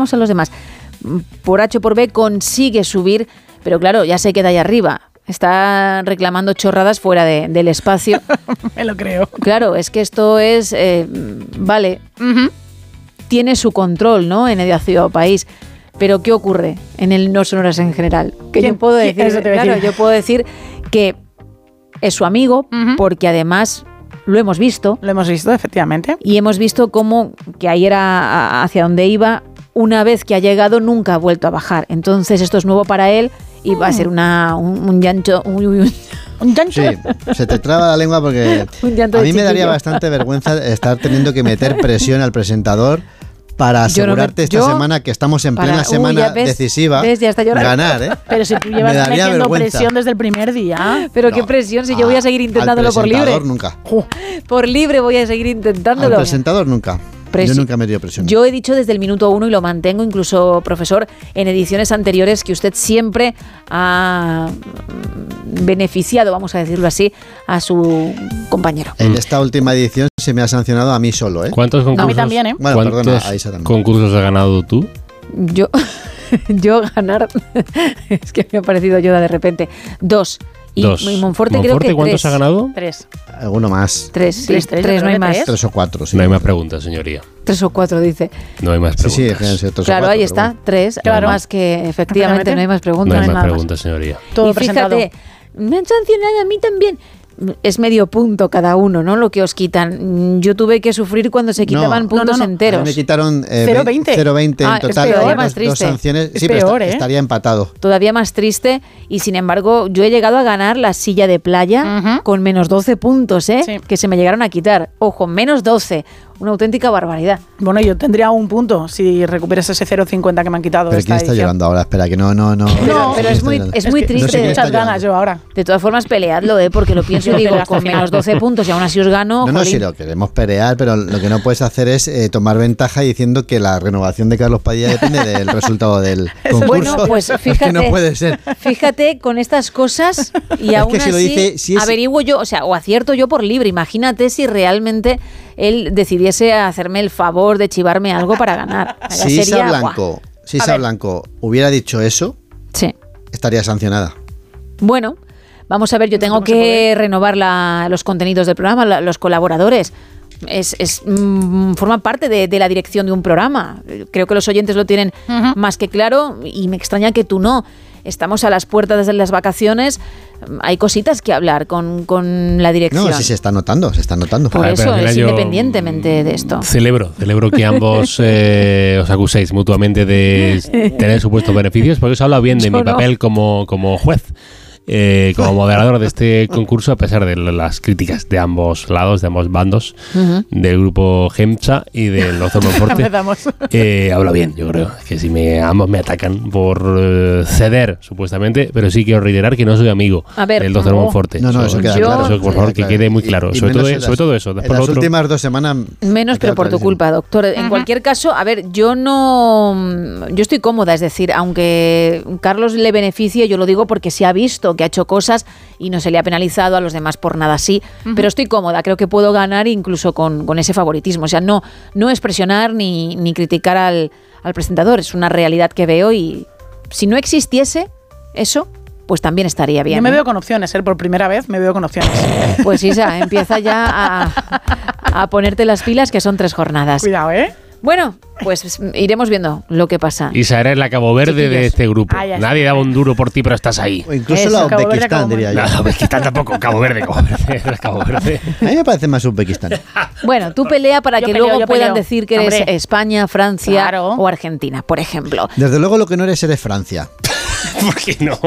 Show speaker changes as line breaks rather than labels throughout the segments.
ganamos a los demás. Por H o por B consigue subir, pero claro, ya se queda ahí arriba. Está reclamando chorradas fuera del espacio.
Me lo creo.
Claro, es que esto es... vale, tiene su control, ¿no? En el ciudad o país. Pero ¿qué ocurre en el No Sonoras en general? Que yo puedo decir, claro, yo puedo decir que es su amigo, porque además lo hemos visto.
Lo hemos visto, efectivamente.
Y hemos visto cómo que ahí era hacia donde iba. Una vez que ha llegado, nunca ha vuelto a bajar. Entonces esto es nuevo para él y va a ser un llanto...
¿Un llanto?
Sí, se te traba la lengua porque a mí me daría bastante vergüenza estar teniendo que meter presión al presentador para asegurarte esta semana que estamos en plena semana decisiva, ganar, ¿eh?
Pero si tú llevas metiendo presión desde el primer día.
Pero qué presión, si yo voy a seguir intentándolo por libre.
Al presentador nunca.
Por libre voy a seguir intentándolo.
Al presentador nunca. Yo nunca he metido presión.
Yo he dicho desde el minuto 1 y lo mantengo, incluso, profesor, en ediciones anteriores, que usted siempre ha beneficiado, vamos a decirlo así, a su compañero.
En esta última edición se me ha sancionado a mí solo, ¿eh?
¿Cuántos concursos?
A mí también, ¿eh?
Bueno, perdona, a Isa también.
¿Concursos has ganado tú?
Yo ganar, es que me ha parecido Yoda de repente. 2. Y Monforte creo que 3.
¿Cuántos ha ganado?
3.
Alguno más.
3, sí, 3, no hay más.
3 o 4, sí.
No hay más preguntas, señoría.
3 o 4, dice.
No hay más preguntas.
Sí, fíjense, 3
claro,
o 4,
ahí está, 3.
Claro.
Más que efectivamente no hay más preguntas.
No hay más preguntas, señoría.
Todo
y fíjate,
presentado.
me han sancionado a mí también. Es medio punto cada uno, ¿no? Lo que os quitan. Yo tuve que sufrir cuando se quitaban puntos enteros.
A mí me quitaron
0,20
en total.
Todavía más
dos sanciones.
Es
sí,
peor,
pero estaría empatado.
Todavía más triste. Y sin embargo, yo he llegado a ganar la silla de playa con menos 12 puntos, ¿eh?
Sí.
Que se me llegaron a quitar. Ojo, menos 12. Una auténtica barbaridad.
Bueno, yo tendría un punto si recuperas ese 0,50 que me han quitado.
¿Pero quién está llorando ahora? Espera, que no.
Pero es muy triste.
No sé quién está
muchas ganas yo ahora.
De todas formas, peleadlo, porque lo pienso y digo, con menos 12 puntos y aún así os gano.
No, si lo queremos pelear, pero lo que no puedes hacer es tomar ventaja diciendo que la renovación de Carlos Padilla depende del resultado del concurso.
Bueno, pues fíjate.
Es que no puede ser.
Fíjate con estas cosas y
Es
aún
que si lo
así
dice, si es...
averiguo yo, o acierto yo por libre. Imagínate si realmente él decidiese hacerme el favor de chivarme algo para ganar.
Si Isa Blanco hubiera dicho eso,
sí,
estaría sancionada.
Bueno, vamos a ver, yo tengo que renovar los contenidos del programa, los colaboradores. Forma parte de la dirección de un programa. Creo que los oyentes lo tienen más que claro y me extraña que tú no. Estamos a las puertas de las vacaciones, hay cositas que hablar con la dirección.
No, sí se está notando.
Por eso, es independientemente de esto.
Celebro que ambos os acuséis mutuamente de tener supuestos beneficios, porque os he hablado bien de mi papel como juez. Como moderador de este concurso, a pesar de las críticas de ambos lados, de ambos bandos, del grupo Gemcha y del Doctor Monforte, hablo bien, yo creo. Que si ambos me atacan por ceder, supuestamente, pero sí quiero reiterar que no soy amigo del Doctor Monforte.
No, eso queda claro.
Eso, por favor, que quede muy claro.
Y
sobre todo eso.
En las últimas 2 semanas...
Menos, pero por tu culpa, doctor. En cualquier caso, a ver, yo estoy cómoda, es decir, aunque Carlos le beneficie, yo lo digo porque se ha visto que ha hecho cosas y no se le ha penalizado, a los demás por nada así, pero estoy cómoda, creo que puedo ganar incluso con ese favoritismo, o sea, no es presionar ni criticar al presentador, es una realidad que veo y si no existiese eso, pues también estaría bien.
Yo me veo con opciones, por primera vez me veo con opciones.
Pues Isa, empieza ya a ponerte las pilas, que son 3 jornadas.
Cuidado,
Bueno, pues iremos viendo lo que pasa.
Isa, eres la Cabo Verde de este grupo. Nadie daba un duro por ti, pero estás ahí.
O incluso la Uzbekistán, diría yo.
No, Uzbekistán tampoco, Cabo Verde. Cabo Verde.
A mí me parece más Uzbekistán.
Bueno, tú pelea para que luego puedan decir que eres España, Francia o Argentina, por ejemplo.
Desde luego lo que no eres Francia.
¿Por qué no?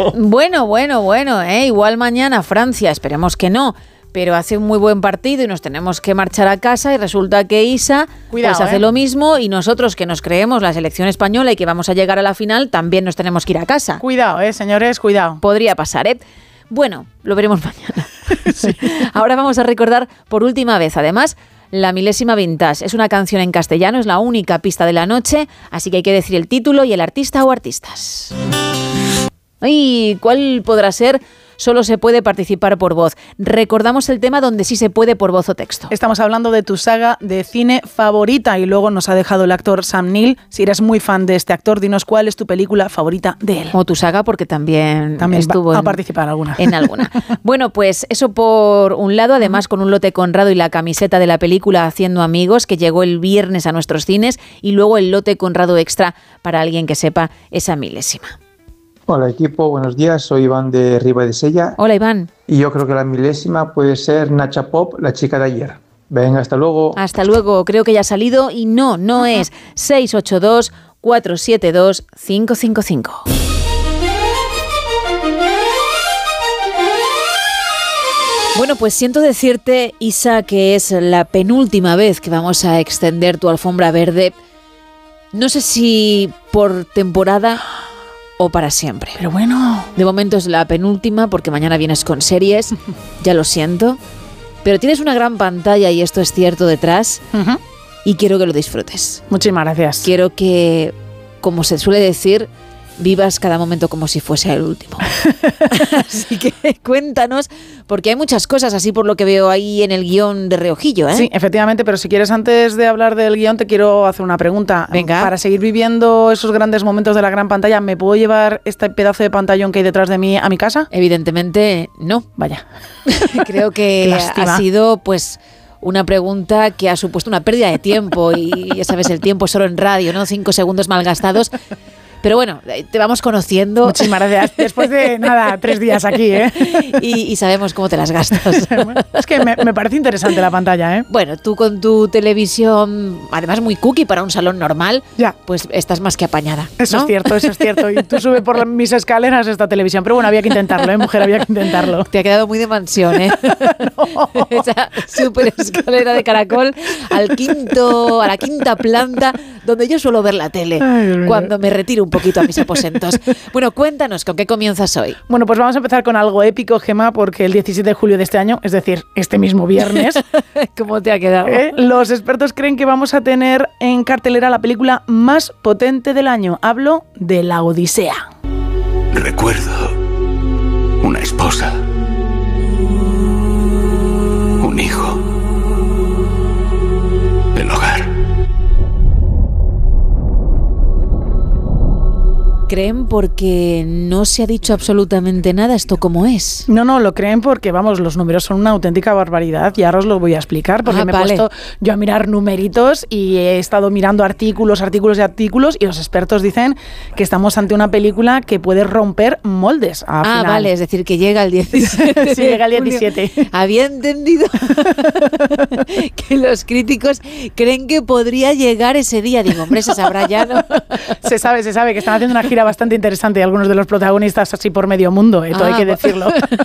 Bueno, igual mañana Francia, esperemos que no. Pero hace un muy buen partido y nos tenemos que marchar a casa y resulta que Isa hace lo mismo y nosotros que nos creemos la selección española y que vamos a llegar a la final también nos tenemos que ir a casa.
Cuidado, señores, cuidado.
Podría pasar, Bueno, lo veremos mañana. Sí. Ahora vamos a recordar por última vez, además, la milésima vintage. Es una canción en castellano, es la única pista de la noche, así que hay que decir el título y el artista o artistas. ¿Y cuál podrá ser? Solo se puede participar por voz. Recordamos el tema donde sí se puede por voz o texto.
Estamos hablando de tu saga de cine favorita y luego nos ha dejado el actor Sam Neill. Si eres muy fan de este actor, dinos cuál es tu película favorita de él.
O tu saga, porque también estuvo
a participar
en alguna. Bueno, pues eso por un lado, además con un lote Conrado y la camiseta de la película Haciendo Amigos, que llegó el viernes a nuestros cines, y luego el lote Conrado extra para alguien que sepa esa milésima.
Hola equipo, buenos días, soy Iván de Riba de Sella.
Hola Iván.
Y yo creo que la milésima puede ser Nacha Pop, la chica de ayer. Venga, hasta luego.
Hasta luego, creo que ya ha salido y no es 682-472-555. Bueno, pues siento decirte, Isa, que es la penúltima vez que vamos a extender tu alfombra verde. No sé si por temporada o para siempre.
Pero bueno.
De momento es la penúltima porque mañana vienes con series, ya lo siento. Pero tienes una gran pantalla, y esto es cierto, detrás, y quiero que lo disfrutes.
Muchísimas gracias.
Quiero que, como se suele decir, vivas cada momento como si fuese el último. Así que cuéntanos, porque hay muchas cosas así por lo que veo ahí en el guión de reojillo, ¿eh?
Sí, efectivamente, pero si quieres, antes de hablar del guión, te quiero hacer una pregunta.
Venga.
Para seguir viviendo esos grandes momentos de la gran pantalla, ¿me puedo llevar este pedazo de pantallón que hay detrás de mí a mi casa?
Evidentemente no.
Vaya.
Creo que ha sido, pues, una pregunta que ha supuesto una pérdida de tiempo, y ya sabes, el tiempo es solo en radio, ¿no? 5 segundos malgastados. Pero bueno, te vamos conociendo.
Muchísimas gracias. Después de, 3 días aquí, ¿eh?
Y sabemos cómo te las gastas.
Es que me parece interesante la pantalla, ¿eh?
Bueno, tú con tu televisión, además muy cookie para un salón normal,
ya,
pues estás más que apañada, ¿no?
Eso es cierto. Y tú subes por mis escaleras esta televisión. Pero bueno, había que intentarlo, ¿eh, mujer? Había que intentarlo.
Te ha quedado muy de mansión, ¿eh? No. Esa súper escalera de caracol a la quinta planta, donde yo suelo ver la tele. Ay, cuando me retiro un poquito a mis aposentos. Bueno, cuéntanos, ¿con qué comienzas hoy?
Bueno, pues vamos a empezar con algo épico, Gemma, porque el 17 de julio de este año, es decir, este mismo viernes...
¿Cómo te ha quedado?
Los expertos creen que vamos a tener en cartelera la película más potente del año. Hablo de La Odisea.
Recuerdo una esposa, un hijo, el hogar.
¿Creen porque no se ha dicho absolutamente nada esto como es?
No, lo creen porque, vamos, los números son una auténtica barbaridad y ahora os lo voy a explicar porque me he puesto yo a mirar numeritos y he estado mirando artículos y los expertos dicen que estamos ante una película que puede romper moldes.
Vale, es decir, que llega el 17.
Sí, llega el 17.
Había entendido que los críticos creen que podría llegar ese día. Digo, hombre, se sabrá ya, ¿no?
Se sabe que están haciendo una gira bastante interesante y algunos de los protagonistas así por medio mundo, todo hay que decirlo.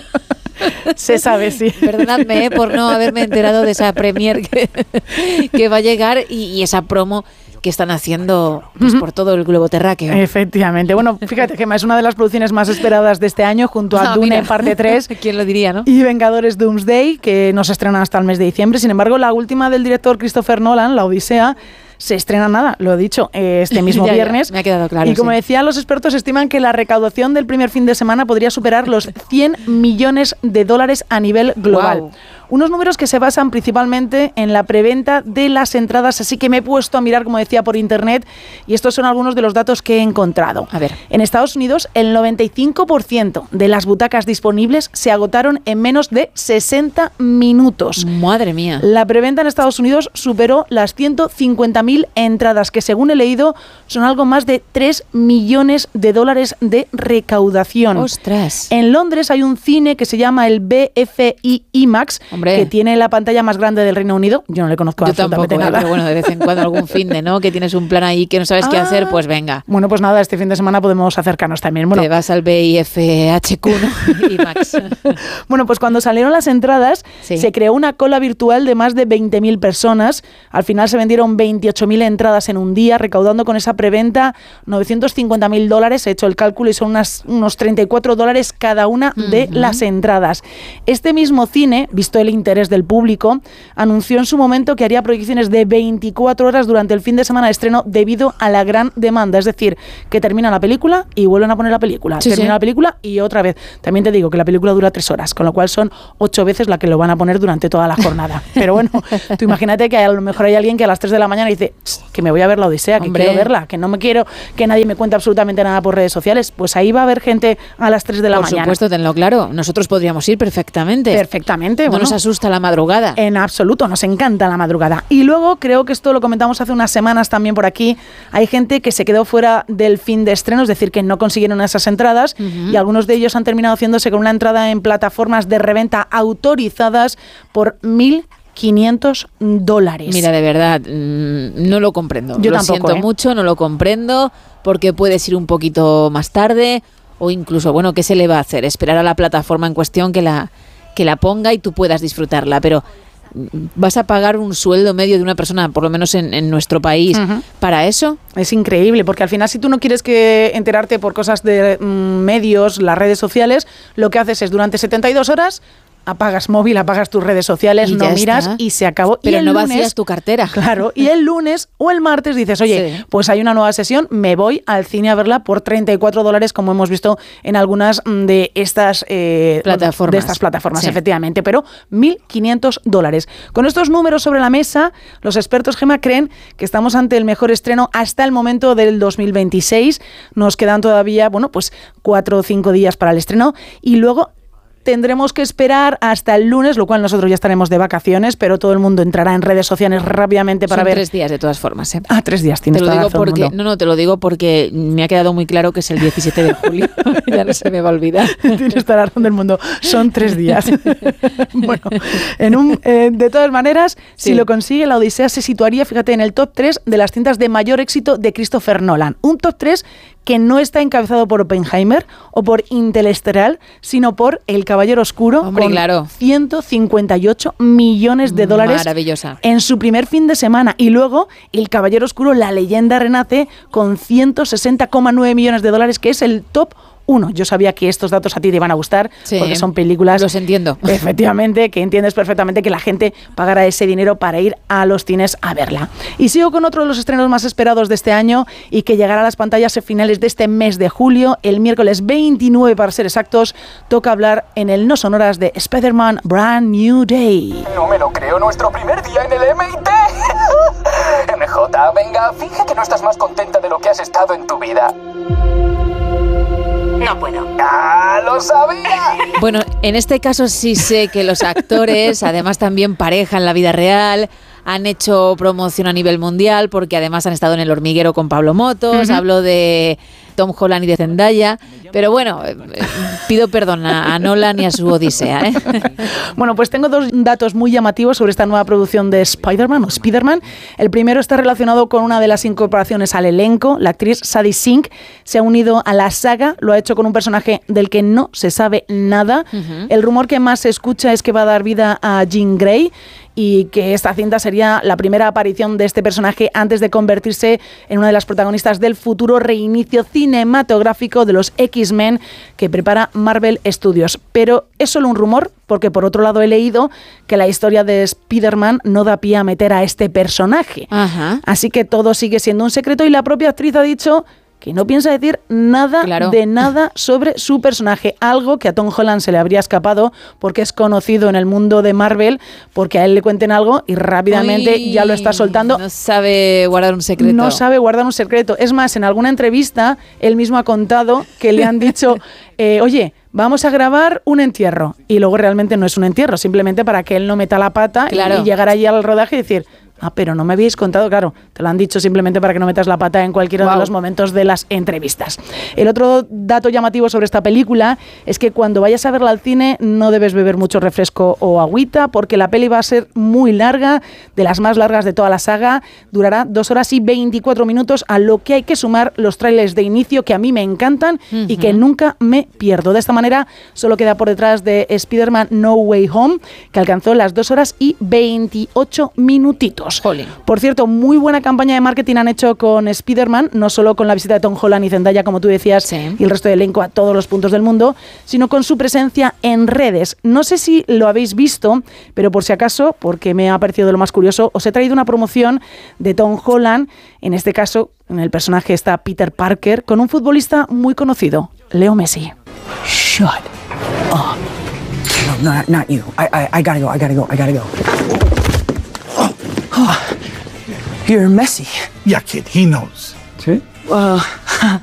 Se sabe, sí.
Perdonadme por no haberme enterado de esa premier que va a llegar y esa promo que están haciendo pues, por todo el globo terráqueo.
Efectivamente. Bueno, fíjate, Gemma, es una de las producciones más esperadas de este año junto a Dune parte 3.
¿Quién lo diría, no?
Y Vengadores Doomsday, que no se estrenan hasta el mes de diciembre. Sin embargo, la última del director Christopher Nolan, La Odisea, se estrena lo he dicho, este mismo viernes.
Me ha quedado claro.
Y como decía, los expertos estiman que la recaudación del primer fin de semana podría superar los $100 millones a nivel global. Wow. Unos números que se basan principalmente en la preventa de las entradas, así que me he puesto a mirar, como decía, por internet, y estos son algunos de los datos que he encontrado.
A ver.
En Estados Unidos, el 95% de las butacas disponibles se agotaron en menos de 60 minutos.
Madre mía.
La preventa en Estados Unidos superó las 150.000 entradas, que según he leído, son algo más de $3 millones de recaudación.
¡Ostras!
En Londres hay un cine que se llama el BFI IMAX, que tiene la pantalla más grande del Reino Unido. Yo no le conozco absolutamente nada.
Pero bueno, de vez en cuando algún finde, ¿no? Que tienes un plan ahí que no sabes qué hacer, pues venga.
Bueno, pues nada, este fin de semana podemos acercarnos también. Bueno,
te vas al BIFHQ, ¿no? IMAX.
Bueno, pues cuando salieron las entradas, se creó una cola virtual de más de 20.000 personas. Al final se vendieron 28.000 entradas en un día, recaudando con esa preventa $950.000. He hecho el cálculo y son unos $34 cada una de las entradas. Este mismo cine, visto el interés del público, anunció en su momento que haría proyecciones de 24 horas durante el fin de semana de estreno debido a la gran demanda. Es decir, que termina la película y vuelven a poner la película. Termina la película y otra vez. También te digo que la película dura 3 horas, con lo cual son 8 veces la que lo van a poner durante toda la jornada. Pero bueno, tú imagínate que a lo mejor hay alguien que a las 3 de la mañana dice que me voy a ver la Odisea, que quiero verla, que no me quiero que nadie me cuente absolutamente nada por redes sociales. Pues ahí va a haber gente a las 3 de la mañana.
Por supuesto, tenlo claro. Nosotros podríamos ir perfectamente.
Perfectamente.
No nos asusta la madrugada.
En absoluto, nos encanta la madrugada. Y luego, creo que esto lo comentamos hace unas semanas también por aquí, hay gente que se quedó fuera del fin de estreno, es decir, que no consiguieron esas entradas, y algunos de ellos han terminado haciéndose con una entrada en plataformas de reventa autorizadas por $1.500.
Mira, de verdad, no lo comprendo.
Yo
lo
tampoco,
siento mucho, no lo comprendo, porque puedes ir un poquito más tarde o incluso, bueno, ¿qué se le va a hacer? Esperar a la plataforma en cuestión que la ponga y tú puedas disfrutarla, pero ¿vas a pagar un sueldo medio de una persona, por lo menos en nuestro país, para eso?
Es increíble, porque al final si tú no quieres que enterarte por cosas de medios, las redes sociales, lo que haces es durante 72 horas apagas móvil, apagas tus redes sociales, no miras y se acabó.
Pero
y el
no
lunes,
vacías tu cartera.
Claro, y el lunes o el martes dices, oye, pues hay una nueva sesión, me voy al cine a verla por $34, como hemos visto en algunas de estas plataformas, efectivamente, pero $1.500. Con estos números sobre la mesa, los expertos, Gemma, creen que estamos ante el mejor estreno hasta el momento del 2026. Nos quedan todavía, 4 o 5 días para el estreno y luego tendremos que esperar hasta el lunes, lo cual nosotros ya estaremos de vacaciones, pero todo el mundo entrará en redes sociales rápidamente para ver.
3 días de todas formas.
3 días, tienes toda la razón.
No, te lo digo porque me ha quedado muy claro que es el 17 de julio. Ya no se me va a olvidar.
Tienes toda la razón del mundo. Son 3 días. Bueno, de todas maneras, si lo consigue, la Odisea se situaría, fíjate, en el top 3 de las cintas de mayor éxito de Christopher Nolan. Un top 3 que no está encabezado por Oppenheimer o por Interestelar, sino por El Caballero Oscuro, con $158 millones
Maravillosa.
En su primer fin de semana. Y luego El Caballero Oscuro, La Leyenda Renace, con $160,9 millones, que es el top 1. Yo sabía que estos datos a ti te iban a gustar, porque son películas...
Los entiendo.
Efectivamente, que entiendes perfectamente que la gente pagará ese dinero para ir a los cines a verla. Y sigo con otro de los estrenos más esperados de este año y que llegará a las pantallas a finales de este mes de julio. El miércoles 29, para ser exactos, toca hablar en el No Sonoras de Spider-Man Brand New Day.
No me lo creo, nuestro primer día en el MIT. MJ, venga, finge que no estás más contenta de lo que has estado en tu vida.
No puedo.
¡Ah, lo sabía!
Bueno, en este caso sí sé que los actores, además también pareja en la vida real, han hecho promoción a nivel mundial porque además han estado en El Hormiguero con Pablo Motos, hablo de Tom Holland y de Zendaya, pero bueno, pido perdón a Nolan y a su Odisea.
Bueno, pues tengo 2 datos muy llamativos sobre esta nueva producción de Spider-Man. El primero está relacionado con una de las incorporaciones al elenco. La actriz Sadie Sink se ha unido a la saga, lo ha hecho con un personaje del que no se sabe nada. El rumor que más se escucha es que va a dar vida a Jean Grey y que esta cinta sería la primera aparición de este personaje antes de convertirse en una de las protagonistas del futuro reinicio cinematográfico de los X-Men que prepara Marvel Studios. Pero es solo un rumor, porque por otro lado he leído que la historia de Spider-Man no da pie a meter a este personaje. Así que todo sigue siendo un secreto y la propia actriz ha dicho que no piensa decir nada de nada sobre su personaje, algo que a Tom Holland se le habría escapado porque es conocido en el mundo de Marvel, porque a él le cuenten algo y rápidamente ya lo está soltando.
No sabe guardar un secreto.
No sabe guardar un secreto. Es más, en alguna entrevista él mismo ha contado que le han dicho, oye, vamos a grabar un entierro, y luego realmente no es un entierro, simplemente para que él no meta la pata y llegar allí al rodaje y decir... pero no me habéis contado, claro, te lo han dicho simplemente para que no metas la pata en cualquiera de los momentos de las entrevistas. El otro dato llamativo sobre esta película es que cuando vayas a verla al cine no debes beber mucho refresco o agüita, porque la peli va a ser muy larga, de las más largas de toda la saga, durará 2 horas y 24 minutos, a lo que hay que sumar los trailers de inicio que a mí me encantan y que nunca me pierdo. De esta manera solo queda por detrás de Spider-Man No Way Home, que alcanzó las 2 horas y 28 minutitos. minutos.
Jolín.
Por cierto, muy buena campaña de marketing han hecho con Spider-Man, no solo con la visita de Tom Holland y Zendaya, como tú decías, y el resto del elenco a todos los puntos del mundo, sino con su presencia en redes. No sé si lo habéis visto, pero por si acaso, porque me ha parecido de lo más curioso, os he traído una promoción de Tom Holland, en este caso, en el personaje está Peter Parker, con un futbolista muy conocido, Leo Messi.
Shut up. No, not you. I gotta go. You're Messi.
Yeah, kid, he knows.
Sí?